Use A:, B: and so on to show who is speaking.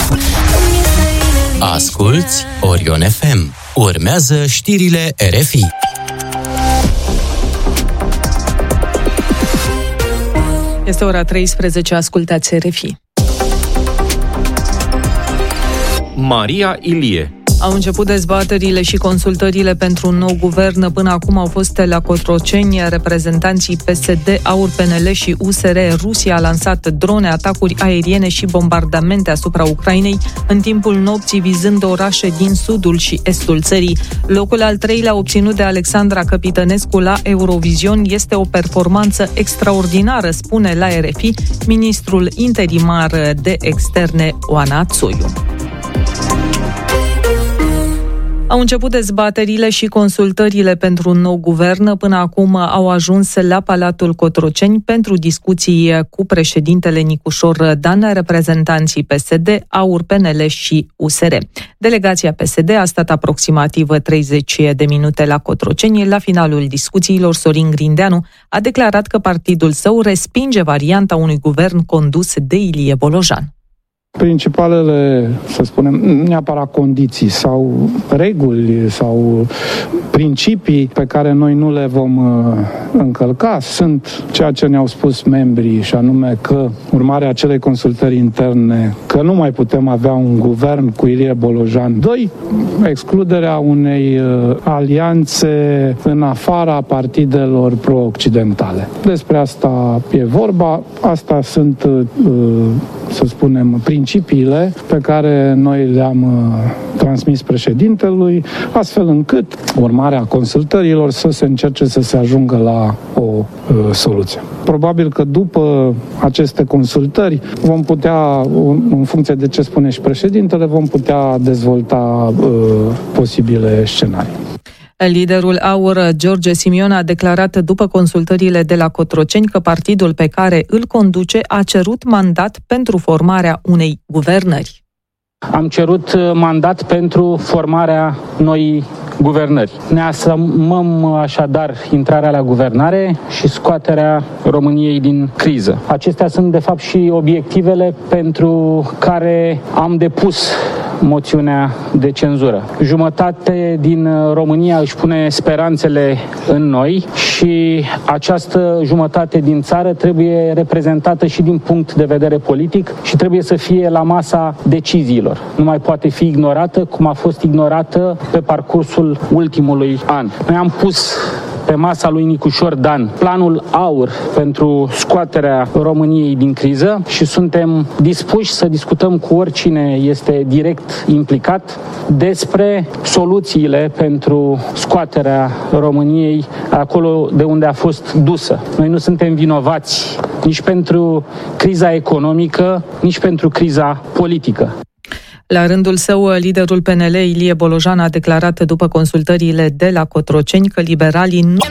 A: Asculți Orion FM. Urmează știrile RFI.
B: Este ora 13, ascultați RFI.
C: Maria Ilie.
B: Au început dezbaterile și consultările pentru un nou guvern. Până acum au fost la Cotroceni reprezentanții PSD, AUR, PNL și USR. Rusia a lansat drone, atacuri aeriene și bombardamente asupra Ucrainei în timpul nopții, vizând orașe din sudul și estul țării. Locul al treilea obținut de Alexandra Capitănescu la Eurovision este o performanță extraordinară, spune la RFI ministrul interimar de externe Oana Țoiu. Au început dezbaterile și consultările pentru un nou guvern. Până acum au ajuns la Palatul Cotroceni pentru discuții cu președintele Nicușor Dan, reprezentanții PSD, AUR, PNL și USR. Delegația PSD a stat aproximativ 30 de minute la Cotroceni. La finalul discuțiilor, Sorin Grindeanu a declarat că partidul său respinge varianta unui guvern condus de Ilie Bolojan.
D: Principalele, să spunem, neapărat condiții sau reguli sau principii pe care noi nu le vom încălca sunt ceea ce ne-au spus membrii, și anume că urmarea acelei consultări interne, că nu mai putem avea un guvern cu Ilie Bolojan. 2. Excluderea unei alianțe în afara partidelor pro-occidentale. Despre asta e vorba, astea sunt, să spunem, principiile pe care noi le-am transmis președintelui, astfel încât urmarea consultărilor să se încerce să se ajungă la o soluție. Probabil că după aceste consultări vom putea, în funcție de ce spune și președintele, vom putea dezvolta posibile scenarii.
B: Liderul AUR, George Simion, a declarat după consultările de la Cotroceni că partidul pe care îl conduce a cerut mandat pentru formarea unei guvernări.
E: Am cerut mandat pentru formarea noii guvernări. Ne asumăm așadar intrarea la guvernare și scoaterea României din criză. Acestea sunt de fapt și obiectivele pentru care am depus moțiunea de cenzură. Jumătate din România își pune speranțele în noi și această jumătate din țară trebuie reprezentată și din punct de vedere politic și trebuie să fie la masa deciziilor. Nu mai poate fi ignorată cum a fost ignorată pe parcursul ultimului an. Noi am pus pe masa lui Nicușor Dan planul AUR pentru scoaterea României din criză și suntem dispuși să discutăm cu oricine este direct implicat despre soluțiile pentru scoaterea României acolo de unde a fost dusă. Noi nu suntem vinovați nici pentru criza economică, nici pentru criza politică.
B: La rândul său, liderul PNL, Ilie Bolojan, a declarat după consultările de la Cotroceni că liberalii nu